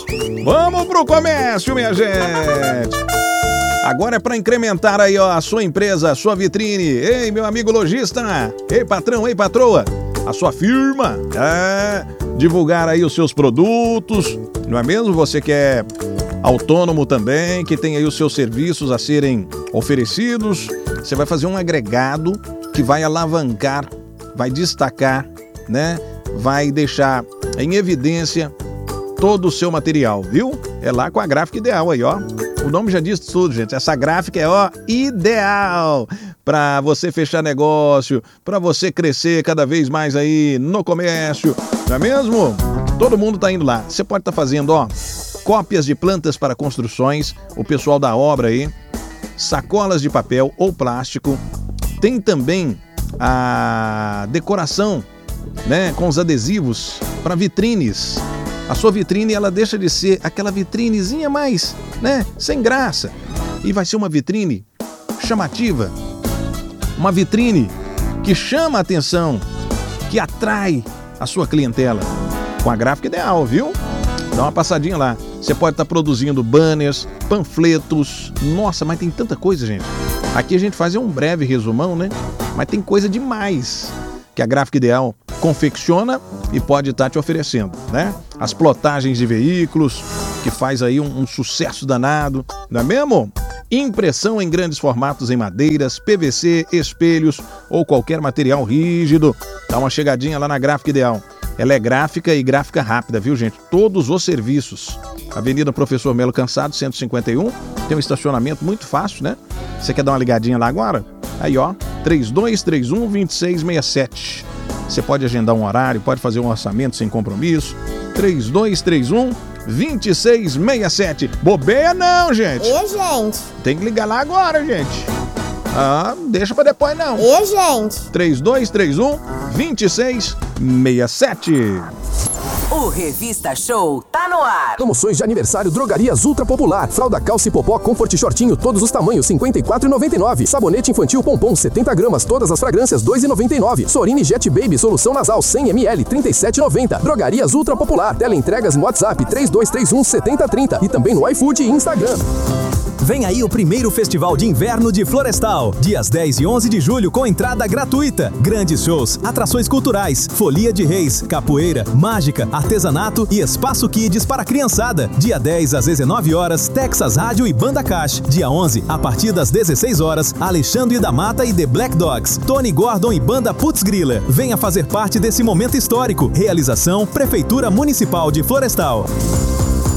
Vamos pro comércio, minha gente. Agora é para incrementar aí, ó, a sua empresa, a sua vitrine. Ei, meu amigo lojista. Ei, patrão, ei, patroa. A sua firma. Divulgar aí os seus produtos. Não é mesmo? Você que é autônomo também, que tem aí os seus serviços a serem oferecidos. Você vai fazer um agregado que vai alavancar, vai destacar, né? Vai deixar em evidência todo o seu material, viu? É lá com a Gráfica Ideal aí, ó. O nome já diz tudo, gente. Essa gráfica é, ó, ideal para você fechar negócio, para você crescer cada vez mais aí no comércio, não é mesmo? Todo mundo tá indo lá. Você pode estar fazendo, ó, cópias de plantas para construções, o pessoal da obra aí, sacolas de papel ou plástico. Tem também a decoração, né, com os adesivos para vitrines. A sua vitrine, ela deixa de ser aquela vitrinezinha mais, né, sem graça. E vai ser uma vitrine chamativa. Uma vitrine que chama a atenção, que atrai a sua clientela. Com a Gráfica Ideal, viu? Dá uma passadinha lá. Você pode estar produzindo banners, panfletos. Nossa, mas tem tanta coisa, gente. Aqui a gente faz um breve resumão, né? Mas tem coisa demais que a Gráfica Ideal confecciona e pode estar te oferecendo, né? As plotagens de veículos, que faz aí um sucesso danado, não é mesmo? Impressão em grandes formatos em madeiras, PVC, espelhos ou qualquer material rígido. Dá uma chegadinha lá na Gráfica Ideal. Ela é gráfica e gráfica rápida, viu, gente? Todos os serviços. Avenida Professor Melo Cansado, 151. Tem um estacionamento muito fácil, né? Você quer dar uma ligadinha lá agora? Aí, ó, 3231-2667. Você pode agendar um horário, pode fazer um orçamento sem compromisso. 3231-2667. Bobeia não, gente. E, gente? Tem que ligar lá agora, gente. Deixa pra depois não. E, gente? 3231-2667. O Revista Show tá no ar. Promoções de aniversário Drogarias Ultra Popular. Fralda Calça e Popó Comfort Shortinho, todos os tamanhos, R$ 54,99. Sabonete infantil Pompom, 70 gramas, todas as fragrâncias, R$ 2,99. Sorine Jet Baby, solução nasal, 100 ml, R$ 37,90. Drogarias Ultra Popular. Teleentregas no WhatsApp, 3231-7030. E também no iFood e Instagram. Vem aí o primeiro Festival de Inverno de Florestal, dias 10 e 11 de julho com entrada gratuita. Grandes shows, atrações culturais, folia de reis, capoeira, mágica, artesanato e espaço kids para criançada. Dia 10 às 19 horas, Texas Rádio e Banda Cash. Dia 11, a partir das 16 horas, Alexandre da Mata e The Black Dogs, Tony Gordon e Banda Putz Griller. Venha fazer parte desse momento histórico. Realização Prefeitura Municipal de Florestal.